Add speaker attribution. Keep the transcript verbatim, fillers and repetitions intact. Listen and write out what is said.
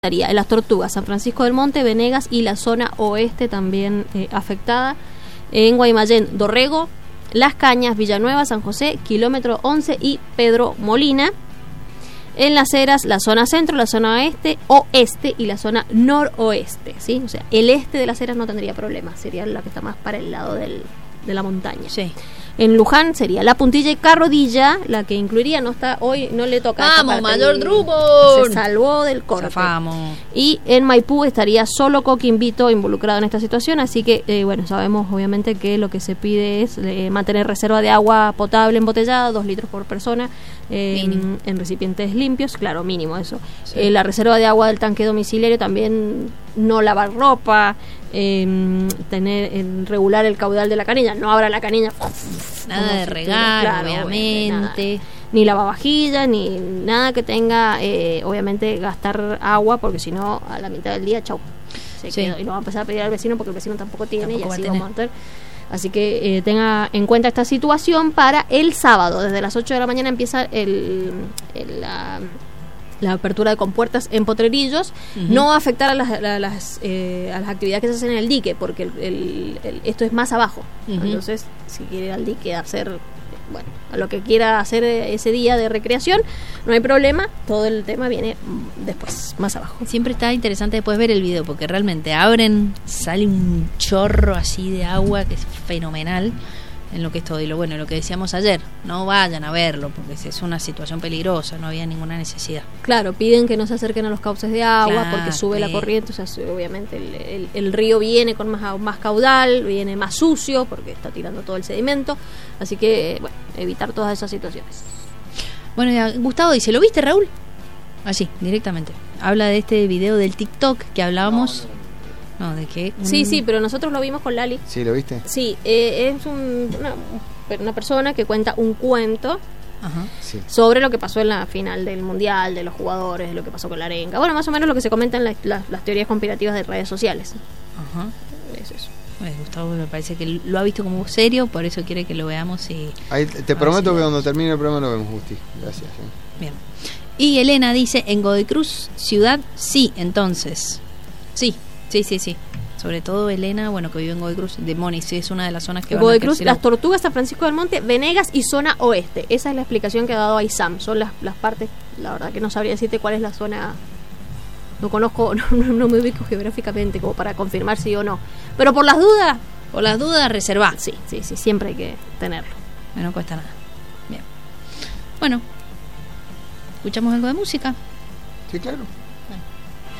Speaker 1: En Las Tortugas, San Francisco del Monte, Venegas y la zona oeste también eh, afectada. En Guaymallén, Dorrego, Las Cañas, Villanueva, San José, kilómetro once y Pedro Molina. En Las Heras, la zona centro, la zona oeste, oeste y la zona noroeste, ¿sí? O sea, el este de Las Heras no tendría problema, sería la que está más para el lado del, de la montaña.
Speaker 2: Sí.
Speaker 1: En Luján sería La Puntilla y Carrodilla, la que incluiría, no está hoy, no le toca.
Speaker 2: ¡Vamos, Mayor Drummond!
Speaker 1: Se salvó del corte.
Speaker 2: Zafamos.
Speaker 1: Y en Maipú estaría solo Coquimbito involucrado en esta situación, así que, eh, bueno, sabemos obviamente que lo que se pide es eh, mantener reserva de agua potable embotellada, dos litros por persona, eh, en recipientes limpios, claro, mínimo eso. Sí. Eh, la reserva de agua del tanque domiciliario también, no lavar ropa, eh, tener en regular el caudal de la canilla, no abra la canilla,
Speaker 2: nada de regar, claro, obviamente,
Speaker 1: nada, ni lavavajillas, ni nada que tenga, eh, obviamente, gastar agua, porque si no, a la mitad del día, chau, se
Speaker 2: sí.
Speaker 1: quedó, y no va a empezar a pedir al vecino porque el vecino tampoco tiene, tampoco y así
Speaker 2: va
Speaker 1: vamos a tener. Así que eh, tenga en cuenta esta situación para el sábado. Desde las ocho de la mañana empieza el, el la, la apertura de compuertas en Potrerillos. Uh-huh. No afectar a las, a, las, eh, a las actividades que se hacen en el dique, porque el, el, el, esto es más abajo. Uh-huh. Entonces, si quiere ir al dique a hacer, bueno, a lo que quiera hacer ese día de recreación, no hay problema. Todo el tema viene después, más abajo.
Speaker 2: Siempre está interesante después ver el video, porque realmente abren, sale un chorro así de agua que es fenomenal en lo que es todo. Y lo bueno, lo que decíamos ayer, no vayan a verlo, porque es una situación peligrosa, no había ninguna necesidad.
Speaker 1: Claro, piden que no se acerquen a los cauces de agua, claro, porque sube sí. la corriente, o sea, obviamente el, el, el río viene con más, más caudal, viene más sucio, porque está tirando todo el sedimento, así que, bueno, evitar todas esas situaciones.
Speaker 2: Bueno, ya, Gustavo dice, ¿lo viste, Raúl? Así, directamente. Habla de este video del TikTok que hablábamos... No, no. No, ¿de qué? Un...
Speaker 1: Sí, sí, pero nosotros lo vimos con Lali.
Speaker 3: ¿Sí, lo viste?
Speaker 1: Sí, eh, es un, una, una persona que cuenta un cuento. Ajá. Sí. Sobre lo que pasó en la final del Mundial, de los jugadores, lo que pasó con la arenga. Bueno, más o menos lo que se comenta en la, la, las teorías conspirativas de redes sociales.
Speaker 2: Ajá.
Speaker 1: Es eso.
Speaker 2: Bueno, Gustavo me parece que lo ha visto como serio, por eso quiere que lo veamos. Y
Speaker 3: Ahí te prometo si que cuando termine el programa lo vemos, Gusti. Gracias. ¿eh?
Speaker 2: Bien. Y Elena dice, en Godoy Cruz, ciudad, sí, entonces. Sí. Sí, sí, sí. Sobre todo Elena, bueno, que vive en Godoy Cruz, de Moni, sí, es una de las zonas que van
Speaker 1: Godoy
Speaker 2: a
Speaker 1: Cruz, Las Tortugas, San Francisco del Monte, Venegas y zona oeste. Esa es la explicación que ha dado Aysam. Son las, las partes, la verdad que no sabría decirte cuál es la zona. No conozco, no, no, no me ubico geográficamente como para confirmar sí o no. Pero por las dudas,
Speaker 2: por las dudas, reservar.
Speaker 1: Sí, sí, sí, siempre hay que tenerlo.
Speaker 2: No cuesta nada. Bien. Bueno, ¿escuchamos algo de música?
Speaker 3: Sí, claro.